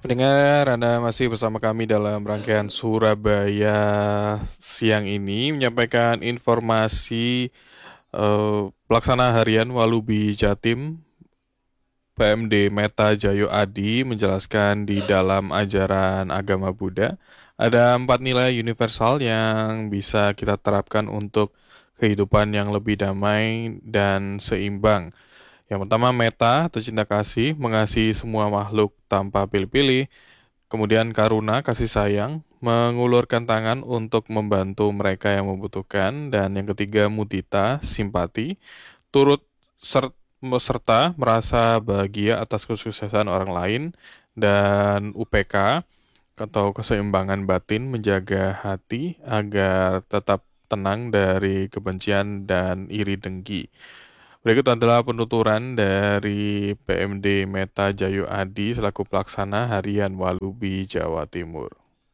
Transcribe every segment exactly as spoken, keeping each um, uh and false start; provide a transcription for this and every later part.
Pendengar, Anda masih bersama kami dalam rangkaian Surabaya siang ini menyampaikan informasi eh, pelaksana harian Walubi Jatim P M D Meta Jayo Adi menjelaskan di dalam ajaran agama Buddha ada empat nilai universal yang bisa kita terapkan untuk kehidupan yang lebih damai dan seimbang. Yang pertama meta atau cinta kasih, mengasihi semua makhluk tanpa pilih-pilih. Kemudian karuna, kasih sayang, mengulurkan tangan untuk membantu mereka yang membutuhkan. Dan yang ketiga mudita, simpati, turut ser- serta merasa bahagia atas kesuksesan orang lain. Dan U P K atau keseimbangan batin, menjaga hati agar tetap tenang dari kebencian dan iri dengki. Berikut adalah penuturan dari P M D Meta Jayo Adi selaku pelaksana harian Walubi Jawa Timur.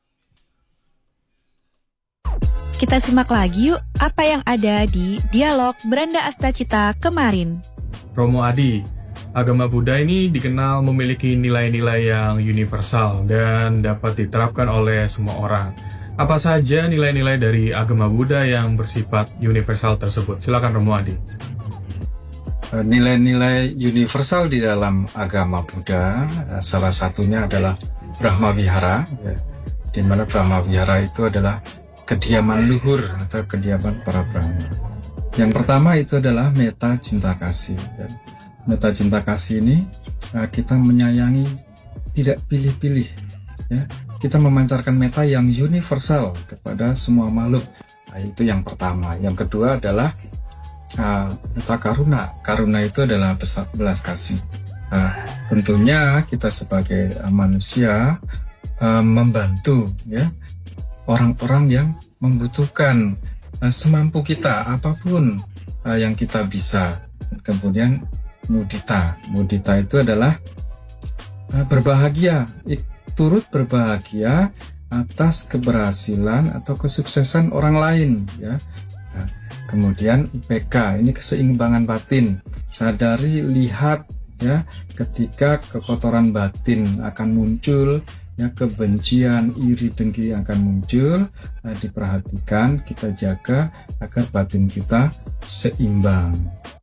Kita simak lagi yuk apa yang ada di dialog Beranda Astacita kemarin. Romo Adi, agama Buddha ini dikenal memiliki nilai-nilai yang universal dan dapat diterapkan oleh semua orang. Apa saja nilai-nilai dari agama Buddha yang bersifat universal tersebut? Silakan Romo Adi. Nilai-nilai universal di dalam agama Buddha, salah satunya adalah Brahma Vihara, ya, di mana Brahma Vihara itu adalah kediaman luhur atau kediaman para Brahma. Yang pertama itu adalah meta cinta kasih. Ya. Meta cinta kasih ini kita menyayangi tidak pilih-pilih. Ya. Kita memancarkan meta yang universal kepada semua makhluk. Nah, itu yang pertama. Yang kedua adalah Uh, meta karuna. Karuna itu adalah belas kasih. Uh, tentunya kita sebagai uh, manusia uh, membantu ya orang-orang yang membutuhkan uh, semampu kita apapun uh, yang kita bisa. Kemudian mudita. Mudita itu adalah uh, berbahagia, Ik, turut berbahagia atas keberhasilan atau kesuksesan orang lain ya. Kemudian I P K, ini keseimbangan batin. Sadari, lihat ya, ketika kekotoran batin akan muncul, ya kebencian, iri, dengki akan muncul, nah, diperhatikan, kita jaga agar batin kita seimbang.